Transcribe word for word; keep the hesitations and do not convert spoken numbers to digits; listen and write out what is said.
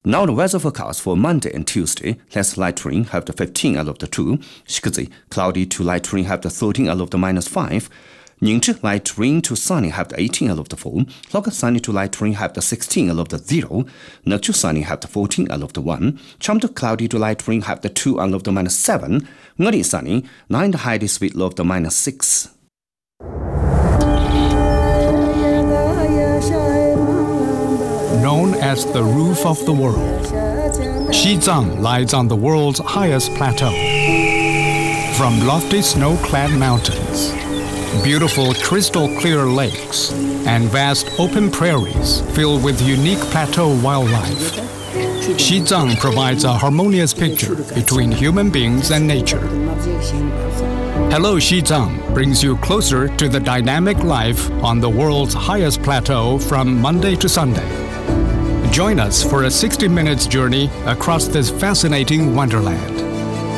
Now the weather forecast for Monday and Tuesday. Less light rain, have the fifteen out of the two. Shikazi, cloudy to light rain, have the thirteen out of the minus five. Ningzhi, light rain to sunny, have the eighteen out of the four. Loka, sunny to light rain, have the sixteen out of the zero. Nekchu, sunny, have the fourteen out of the one. Chamtu, cloudy to light rain, have the two out of the minus seven. Ngari, sunny, nine the high sweet low of the minus six. Known as the roof of the world, Xizang lies on the world's highest plateau. From lofty snow-clad mountains, beautiful crystal-clear lakes, and vast open prairies filled with unique plateau wildlife, Xizang provides a harmonious picture between human beings and nature. Hello Xizang brings you closer to the dynamic life on the world's highest plateau from Monday to Sunday. Join us for a sixty minutes journey across this fascinating wonderland.